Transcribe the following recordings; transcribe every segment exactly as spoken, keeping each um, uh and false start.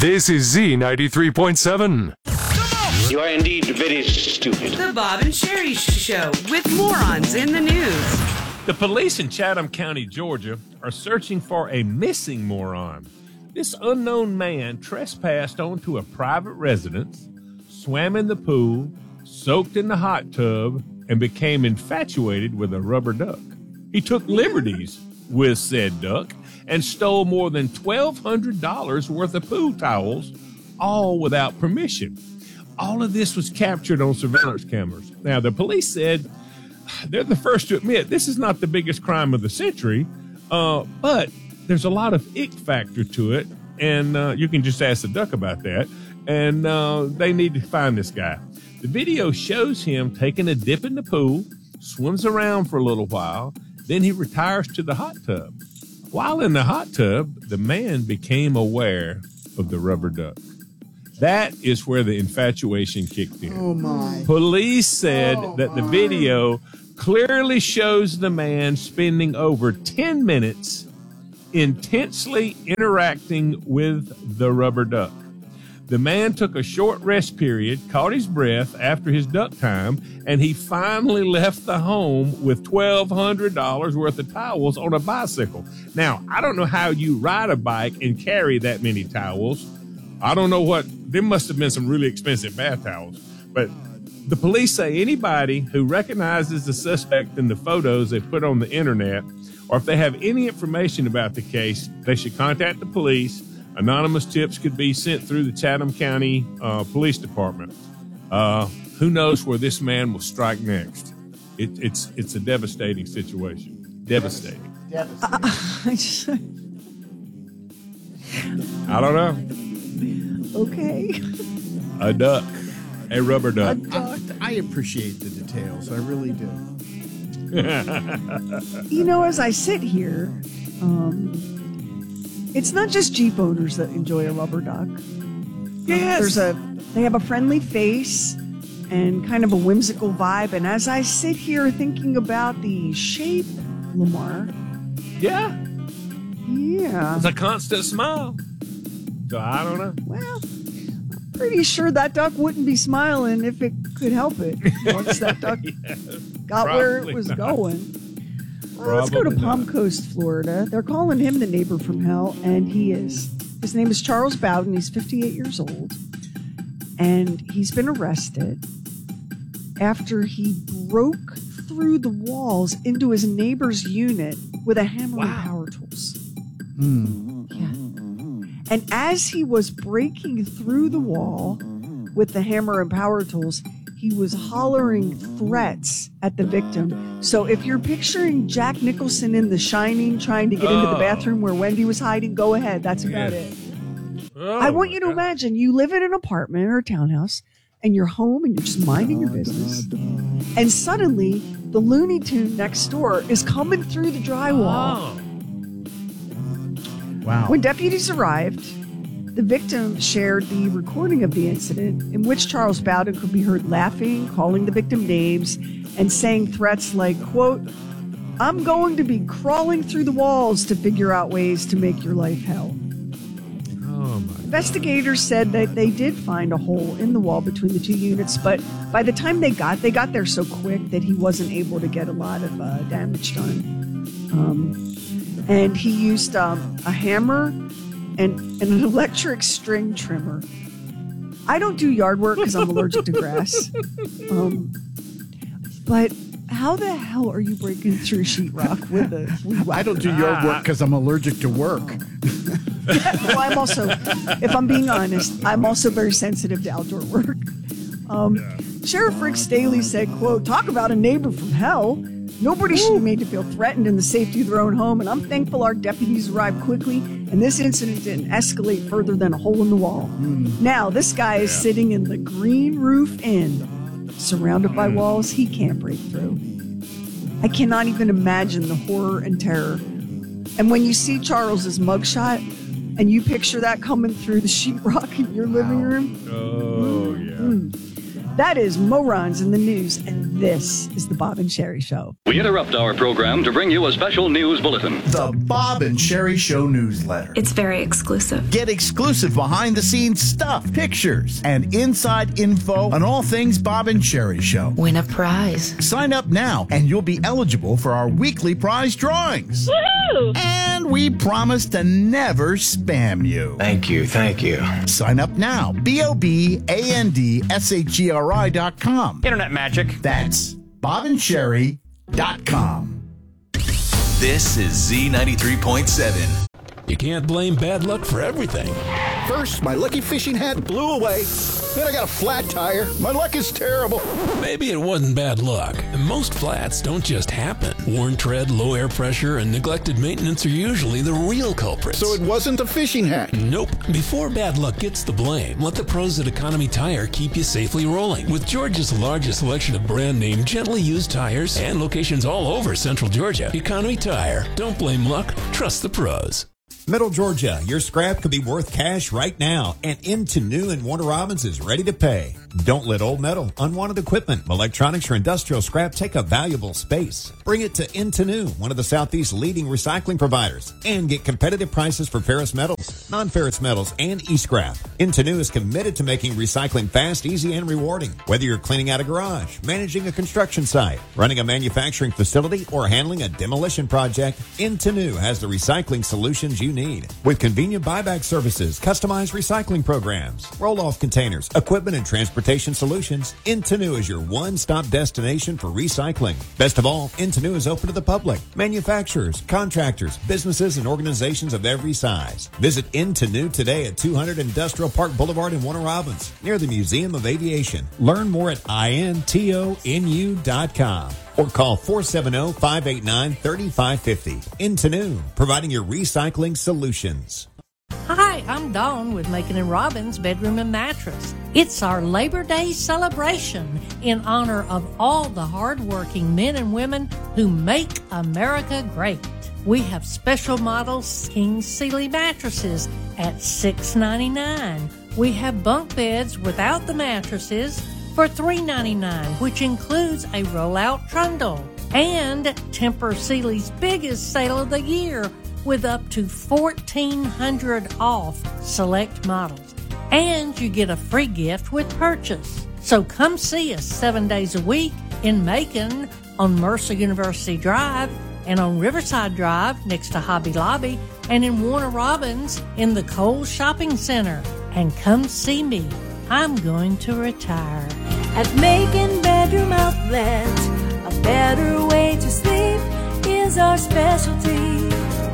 This is Z ninety-three point seven. You are indeed very stupid. The Bob and Sherry Show with morons in the news. The police in Chatham County, Georgia, are searching for a missing moron. This unknown man trespassed onto a private residence, swam in the pool, soaked in the hot tub, and became infatuated with a rubber duck. He took liberties with said duck and stole more than twelve hundred dollars worth of pool towels, all without permission. All of this was captured on surveillance cameras. Now, the police said they're the first to admit this is not the biggest crime of the century, uh, but there's a lot of ick factor to it, and uh, you can just ask the duck about that, and uh, they need to find this guy. The video shows him taking a dip in the pool, swims around for a little while, then he retires to the hot tub. While in the hot tub, the man became aware of the rubber duck. That is where the infatuation kicked in. Oh, my. Police said oh, that the my. video clearly shows the man spending over ten minutes intensely interacting with the rubber duck. The man took a short rest period, caught his breath after his duck time, and he finally left the home with twelve hundred dollars worth of towels on a bicycle. Now, I don't know how you ride a bike and carry that many towels. I don't know what, there must have been some really expensive bath towels. But the police say anybody who recognizes the suspect in the photos they put on the internet, or if they have any information about the case, they should contact the police. Anonymous tips could be sent through the Chatham County uh, Police Department. Uh, who knows where this man will strike next? It, it's it's a devastating situation. Devastating. Devastating. Uh, I, just, I don't know. okay. A duck. A rubber duck. I, I appreciate the details. I really do. You know, as I sit here, um, it's not just Jeep owners that enjoy a rubber duck. Yes. There's a, they have a friendly face and kind of a whimsical vibe. And as I sit here thinking about the shape, Lamar, Yeah. yeah, It's a constant smile. So I don't know. well, I'm pretty sure that duck wouldn't be smiling if it could help it once that duck Yeah, got where it probably was not. going. Well, let's go to Probably Palm not. Coast, Florida. They're calling him the neighbor from hell, and he is. His name is Charles Bowden. He's fifty-eight years old, and he's been arrested after he broke through the walls into his neighbor's unit with a hammer and Wow. power tools. Hmm. Yeah. And as he was breaking through the wall with the hammer and power tools, he was hollering threats at the victim. So if you're picturing Jack Nicholson in The Shining trying to get into the Oh. bathroom where Wendy was hiding, go ahead. That's about Yeah. it. Oh, I want you to my God. imagine you live in an apartment or a townhouse and you're home and you're just minding your business. And suddenly the Looney Tune next door is coming through the drywall. Oh. Wow. When deputies arrived, the victim shared the recording of the incident in which Charles Bowden could be heard laughing, calling the victim names, and saying threats like, quote, "I'm going to be crawling through the walls to figure out ways to make your life hell." Oh, my. Investigators said that they did find a hole in the wall between the two units, but by the time they got, they got there so quick that he wasn't able to get a lot of uh, damage done. Um, and he used um, a hammer and, and an electric string trimmer. I don't do yard work because I'm allergic to grass. Um, but how the hell are you breaking through sheetrock with a weed I don't do Ah. yard work because I'm allergic to work. Well, I'm also, if I'm being honest, I'm also very sensitive to outdoor work. Um, Sheriff Rick Staley said, quote, "Talk about a neighbor from hell. Nobody should be made to feel threatened in the safety of their own home, and I'm thankful our deputies arrived quickly, and this incident didn't escalate further than a hole in the wall." Now, this guy is sitting in the Green Roof Inn, surrounded by walls he can't break through. I cannot even imagine the horror and terror. And when you see Charles's mugshot, and you picture that coming through the sheetrock in your living room, Oh, yeah. that is morons in the news, and this is the Bob and Sherry Show. We We interrupt our program to bring you a special news bulletin. The Bob and Sherry Show newsletter. It's very exclusive. Get exclusive behind-the-scenes stuff, pictures, and inside info on all things Bob and Sherry Show. Win a prize. Sign up now, and you'll be eligible for our weekly prize drawings. Woohoo! And we promise to never spam you. Thank you, thank you. Sign up now. B O B A N D S H E R I dot com. Internet magic. That's bob and sherry dot com. This is Z ninety-three point seven. You can't blame bad luck for everything. First, my lucky fishing hat blew away. Then I got a flat tire. My luck is terrible. Maybe it wasn't bad luck. Most flats don't just happen. Worn tread, low air pressure, and neglected maintenance are usually the real culprits. So it wasn't a fishing hat? Nope. Before bad luck gets the blame, let the pros at Economy Tire keep you safely rolling. With Georgia's largest selection of brand name, gently used tires and locations all over Central Georgia, Economy Tire. Don't blame luck. Trust the pros. Middle Georgia, your scrap could be worth cash right now, and Into New and Warner Robins is ready to pay. Don't let old metal, unwanted equipment, electronics, or industrial scrap take up valuable space. Bring it to Into New, one of the Southeast's leading recycling providers, and get competitive prices for ferrous metals, non-ferrous metals, and e-scrap. Into New is committed to making recycling fast, easy, and rewarding. Whether you're cleaning out a garage, managing a construction site, running a manufacturing facility, or handling a demolition project, Into New has the recycling solutions you need. With convenient buyback services, customized recycling programs, roll-off containers, equipment, and transportation solutions, Into New is your one-stop destination for recycling. Best of all, Into New is open to the public, manufacturers, contractors, businesses, and organizations of every size. Visit Into New today at two hundred Industrial Park Boulevard in Warner Robins, near the Museum of Aviation. Learn more at intonu dot com. Or call four seven zero, five eight nine, three five five zero. Into New, providing your recycling solutions. Hi, I'm Dawn with Macon and Robbins Bedroom and Mattress. It's our Labor Day celebration in honor of all the hardworking men and women who make America great. We have special models King Sealy mattresses at six ninety-nine. We have bunk beds without the mattresses for three ninety-nine, which includes a roll-out trundle. And Tempur Sealy's biggest sale of the year with up to fourteen hundred off select models. And you get a free gift with purchase. So come see us seven days a week in Macon on Mercer University Drive and on Riverside Drive next to Hobby Lobby and in Warner Robins in the Kohl's Shopping Center. And come see me. I'm going to retire. At Macon Bedroom Outlet, a better way to sleep is our specialty.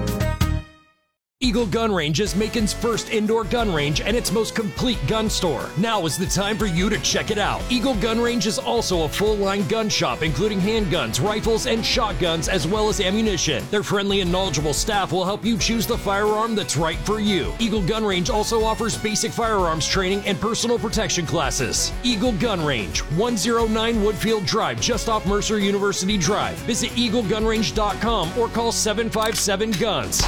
Eagle Gun Range is Macon's first indoor gun range and its most complete gun store. Now is the time for you to check it out. Eagle Gun Range is also a full-line gun shop, including handguns, rifles, and shotguns, as well as ammunition. Their friendly and knowledgeable staff will help you choose the firearm that's right for you. Eagle Gun Range also offers basic firearms training and personal protection classes. Eagle Gun Range, one oh nine Woodfield Drive, just off Mercer University Drive. Visit eagle gun range dot com or call seven five seven guns.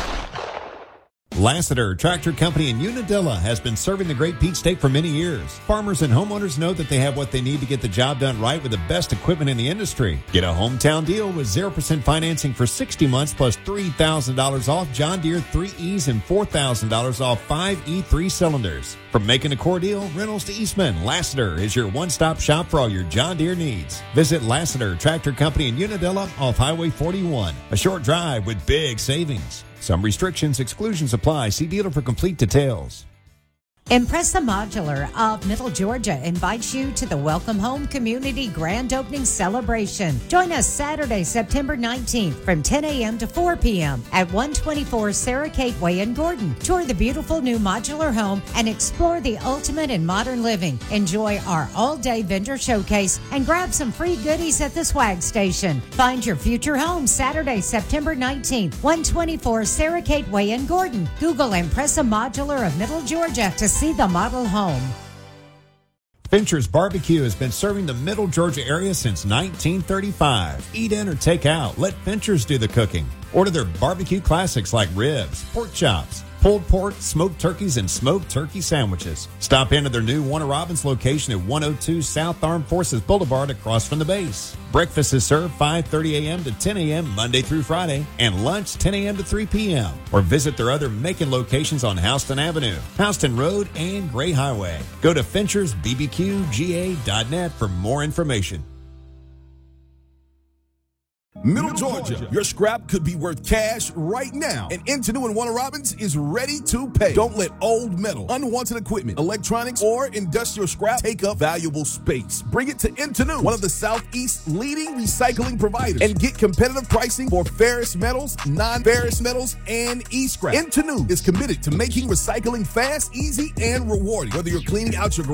Lassiter Tractor Company in Unadilla has been serving the Great Peach State for many years. Farmers and homeowners know that they have what they need to get the job done right with the best equipment in the industry. Get a hometown deal with zero percent financing for sixty months plus three thousand dollars off John Deere three E's and four thousand dollars off five E three cylinders. From making a core deal, rentals to Eastman, Lassiter is your one-stop shop for all your John Deere needs. Visit Lassiter Tractor Company in Unadilla off Highway forty-one. A short drive with big savings. Some restrictions, exclusions apply. See dealer for complete details. Impressa Modular of Middle Georgia invites you to the Welcome Home Community Grand Opening Celebration. Join us Saturday, September nineteenth from ten a.m. to four p.m. at one twenty-four Sarah Kate Way in Gordon. Tour the beautiful new modular home and explore the ultimate in modern living. Enjoy our all-day vendor showcase and grab some free goodies at the swag station. Find your future home Saturday, September nineteenth, one twenty-four Sarah Kate Way in Gordon. Google Impressa Modular of Middle Georgia to see the model home. Fincher's Barbecue has been serving the Middle Georgia area since nineteen thirty-five. Eat in or take out. Let Fincher's do the cooking. Order their barbecue classics like ribs, pork chops, pulled pork, smoked turkeys, and smoked turkey sandwiches. Stop into their new Warner Robins location at one oh two South Armed Forces Boulevard across from the base. Breakfast is served five thirty a.m. to ten a.m. Monday through Friday, and lunch ten a.m. to three p.m. Or visit their other Macon locations on Houston Avenue, Houston Road, and Gray Highway. Go to Finchers B B Q G A dot net for more information. Middle Georgia, your scrap could be worth cash right now, and Intenu and Warner Robins is ready to pay. Don't let old metal, unwanted equipment, electronics, or industrial scrap take up valuable space. Bring it to Intenu, one of the Southeast's leading recycling providers, and get competitive pricing for ferrous metals, non-ferrous metals, and e-scrap. Intenu is committed to making recycling fast, easy, and rewarding. Whether you're cleaning out your